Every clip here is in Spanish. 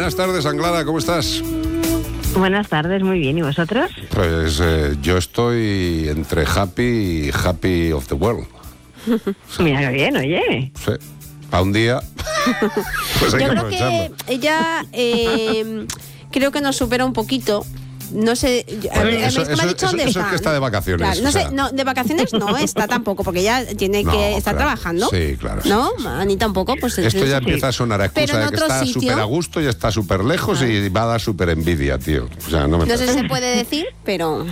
Buenas tardes, Anglada, ¿cómo estás? Buenas tardes, muy bien. ¿Y vosotros? Pues yo estoy entre happy of the world. Sí. Mira qué bien, oye. Sí. A un día, pues hay Yo que creo que aprovecharlo. ella creo que nos supera un poquito. No sé, Eso es que está de vacaciones. Claro, no o sea. sé, no, de vacaciones no está tampoco, porque ella tiene que estar trabajando. Sí, claro. ¿No? Sí. Ni tampoco, pues Esto ya sí. empieza a sonar a excusa de que está súper a gusto y está súper lejos y va a dar súper envidia, tío. O sea, no sé si se puede decir, pero...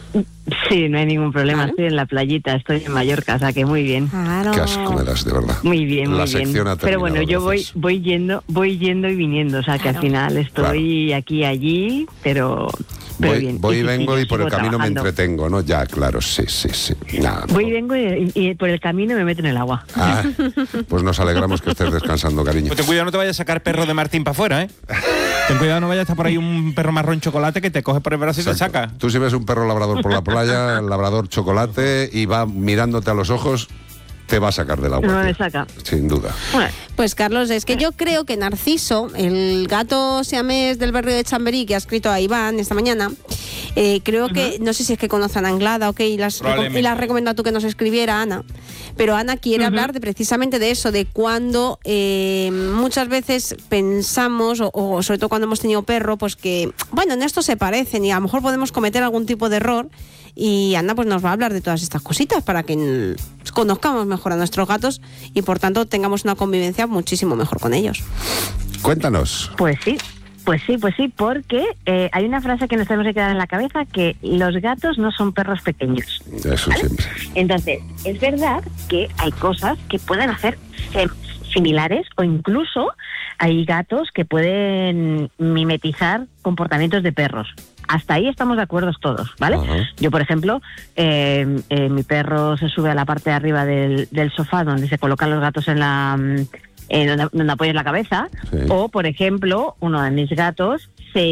Sí, no hay ningún problema. Claro. Estoy en la playita, estoy en Mallorca, o sea que muy bien. Claro. Qué asco me das, de verdad. Muy bien, La muy bien. sección ha Pero bueno, terminado, yo gracias. voy yendo y viniendo, o sea que al final estoy aquí y allí, pero bien. Voy y sí, vengo yo y por el sigo camino trabajando. me entretengo, ¿no? Ya, claro, sí. Nada, Voy y vengo y por el camino me meto en el agua. Ah, pues nos alegramos que estés descansando, cariño. Pues ten cuidado, no te vayas a sacar perro de Martín para afuera, ¿eh? Ten cuidado, no vaya a estar por ahí un perro marrón chocolate que te coge por el brazo y te Exacto. saca. Tú si ves un perro labrador por la playa, labrador chocolate, y va mirándote a los ojos, te va a sacar del agua. No tío. me saca. Sin duda. Bueno, Pues Carlos, es que yo creo que Narciso, el gato siamés del barrio de Chamberí que ha escrito a Iván esta mañana, creo que, no sé si es que conocen a Anglada o qué, y las has recomendado tú que nos escribiera Ana, pero Ana quiere hablar precisamente de eso, de cuando muchas veces pensamos, o sobre todo cuando hemos tenido perro, pues que, bueno, en esto se parecen y a lo mejor podemos cometer algún tipo de error, y Ana pues nos va a hablar de todas estas cositas para que conozcamos mejor a nuestros gatos y por tanto tengamos una convivencia muchísimo mejor con ellos. Cuéntanos. pues sí, porque hay una frase que nos tenemos que quedar en la cabeza, que los gatos no son perros pequeños. Eso siempre. Entonces, es verdad que hay cosas que pueden hacer similares, o incluso hay gatos que pueden mimetizar comportamientos de perros. Hasta ahí estamos de acuerdo todos, ¿vale? Ajá. Yo, por ejemplo, mi perro se sube a la parte de arriba del sofá donde se colocan los gatos en la... donde apoyas la cabeza, Sí. o por ejemplo, uno de mis gatos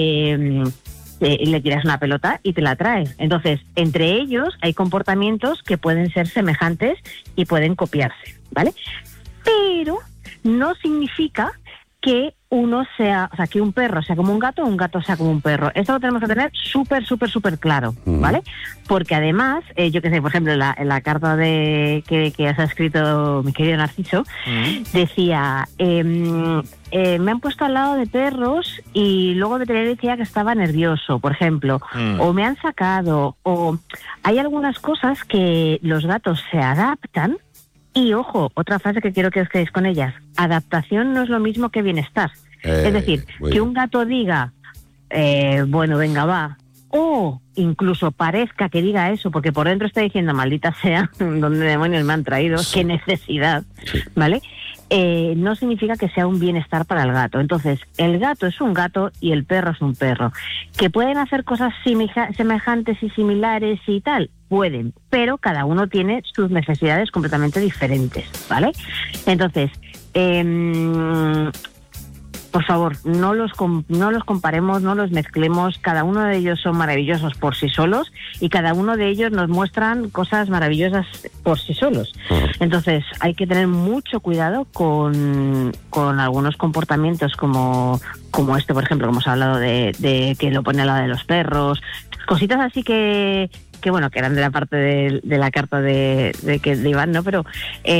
le tiras una pelota y te la trae. Entonces, entre ellos hay comportamientos que pueden ser semejantes y pueden copiarse, ¿vale? Pero no significa que uno sea, o sea, que un perro sea como un gato sea como un perro. Esto lo tenemos que tener súper claro, ¿vale? Porque además, yo qué sé, por ejemplo, en la carta que has escrito mi querido Narciso, decía, me han puesto al lado de perros y luego el veterinario decía que estaba nervioso, por ejemplo, o me han sacado, o hay algunas cosas que los gatos se adaptan. Y ojo, otra frase que quiero que os quedéis con ellas: adaptación no es lo mismo que bienestar. Es decir, que un gato diga, bueno, venga, va, o incluso parezca que diga eso, porque por dentro está diciendo, maldita sea, ¿dónde demonios me han traído? Sí. ¿Qué necesidad? ¿Vale? No significa que sea un bienestar para el gato. Entonces, el gato es un gato y el perro es un perro. ¿Que pueden hacer cosas semejantes y similares y tal? Pueden, pero cada uno tiene sus necesidades completamente diferentes, ¿vale? Entonces, por favor, no los comparemos, no los mezclemos. Cada uno de ellos son maravillosos por sí solos y cada uno de ellos nos muestran cosas maravillosas por sí solos. Entonces, hay que tener mucho cuidado con algunos comportamientos como este, por ejemplo, como hemos hablado de que lo pone al lado de los perros, cositas así que bueno, que eran de la parte de la carta de Iván, ¿no? Pero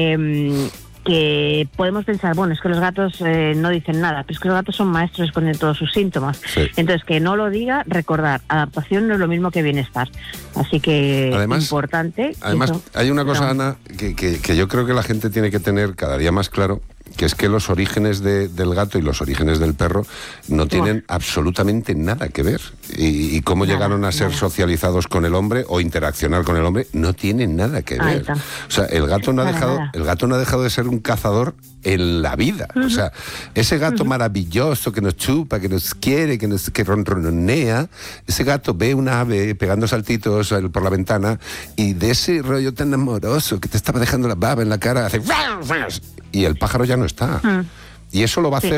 que podemos pensar, bueno, es que los gatos no dicen nada, pero es que los gatos son maestros de esconder todos sus síntomas. Sí. Entonces, que no lo diga, recordar, adaptación no es lo mismo que bienestar. Así que además, importante. Además, eso, hay una cosa, Ana, que yo creo que la gente tiene que tener cada día más claro, que es que los orígenes del gato y los orígenes del perro no tienen absolutamente nada que ver. Y cómo llegaron a ser socializados con el hombre o interaccionar con el hombre no tienen nada que ver. O sea, el gato no ha dejado de ser un cazador en la vida. O sea, ese gato maravilloso que nos chupa, que nos quiere, que ronronea, ese gato ve una ave pegando saltitos por la ventana y de ese rollo tan amoroso que te estaba dejando la baba en la cara, hace... y el pájaro ya no está. Y eso lo va a hacer